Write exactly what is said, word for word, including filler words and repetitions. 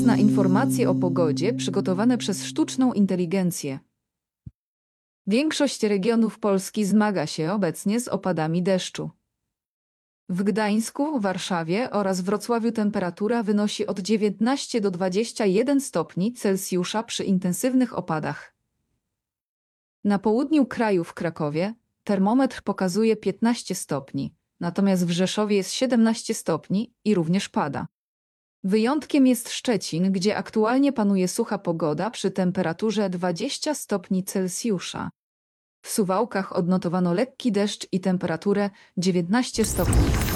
Czas na informacje o pogodzie przygotowane przez sztuczną inteligencję. Większość regionów Polski zmaga się obecnie z opadami deszczu. W Gdańsku, Warszawie oraz Wrocławiu temperatura wynosi od dziewiętnastu do dwudziestu jeden stopni Celsjusza przy intensywnych opadach. Na południu kraju w Krakowie termometr pokazuje piętnaście stopni, natomiast w Rzeszowie jest siedemnaście stopni i również pada. Wyjątkiem jest Szczecin, gdzie aktualnie panuje sucha pogoda przy temperaturze dwudziestu stopni Celsjusza. W Suwałkach odnotowano lekki deszcz i temperaturę dziewiętnaście stopni.